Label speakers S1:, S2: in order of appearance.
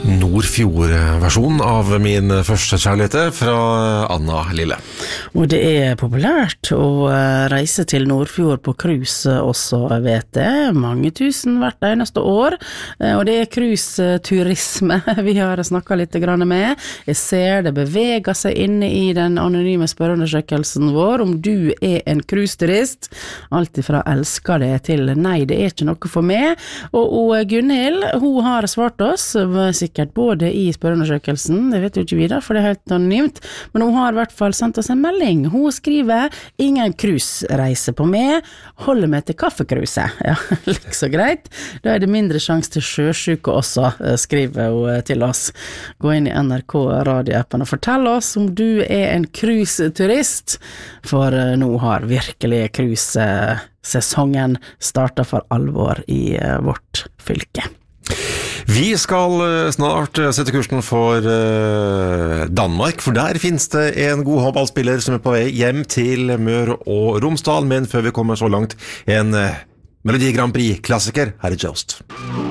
S1: Nordfjord-versjon av min første kjærlighet fra Anna Lille.
S2: Og det populært å reise til Nordfjord på cruise også, vet jeg. Mange tusen hvert eneste år. Og det cruise-turisme vi har snakket litt grann med. Jeg ser det beveger seg inne i den anonyme spørreundersøkelsen vår om du en cruise-turist. Alt ifra elsker det til nei, det ikke noe for meg. Og Gunhild, hun har svart oss, sikkert både i spørreundersøkelsen, det vet du ikke videre, for det helt anonymt, men hun har I hvert fall sendt oss en melding. Hun skriver, ingen cruisereise på meg, holder meg til kaffekruse. Ja, like så greit. Da det mindre sjans til sjøsyke også, skriver hun til oss. Gå inn I NRK radioappen og fortell oss om du en cruiseturist, for nå har virkelig cruisesesongen startet for alvor I vårt fylke.
S1: Vi skal snart sette kursen for Danmark, for der finnes det en god håndballspiller som på vei hjem til Møre og Romsdal, men før vi kommer så langt, en Melodi Grand Prix-klassiker, her Joust.